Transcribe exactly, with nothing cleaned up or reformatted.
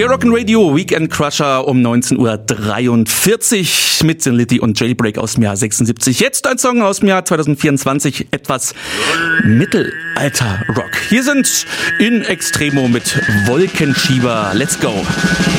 Der Rock'n'Radio Weekend Crusher um neunzehn Uhr dreiundvierzig mit Thin Lizzy und Jailbreak aus dem Jahr sechsundsiebzig. Jetzt ein Song aus dem Jahr zweitausendvierundzwanzig, etwas Mittelalter-Rock. Hier sind In Extremo mit Wolkenschieber. Let's go!